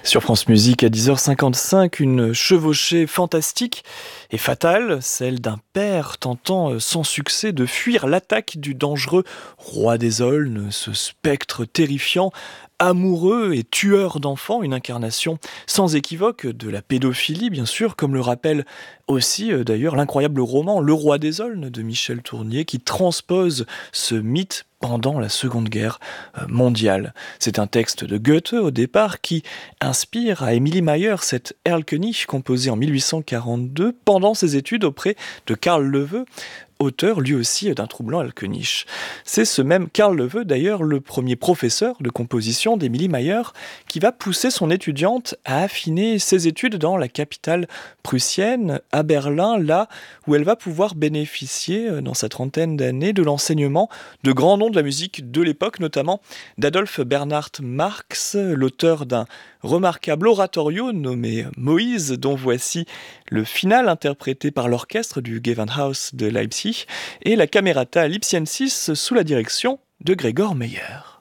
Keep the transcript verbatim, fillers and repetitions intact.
Sur France Musique, à dix heures cinquante-cinq, une chevauchée fantastique et fatale, celle d'un père tentant euh, sans succès de fuir l'attaque du dangereux roi des aulnes, ce spectre terrifiant, amoureux et tueur d'enfants, une incarnation sans équivoque de la pédophilie, bien sûr, comme le rappelle aussi euh, d'ailleurs l'incroyable roman Le roi des aulnes de Michel Tournier, qui transpose ce mythe pendant la Seconde Guerre euh, mondiale. C'est un texte de Goethe au départ qui inspire à Emilie Mayer cet Erlkönig composé en mille huit cent quarante-deux pendant ses études auprès de Karl Löwe, auteur lui aussi d'un troublant Erlkönig. C'est ce même Karl Löwe d'ailleurs le premier professeur de composition d'Emilie Mayer qui va pousser son étudiante à affiner ses études dans la capitale prussienne, à Berlin, là où elle va pouvoir bénéficier dans sa trentaine d'années de l'enseignement de grands noms de la musique de l'époque, notamment d'Adolphe Bernhard Marx, l'auteur d'un remarquable oratorio nommé Moïse, dont voici le final interprété par l'orchestre du Gewandhaus de Leipzig et la Camerata Lipsiensis sous la direction de Gregor Meyer.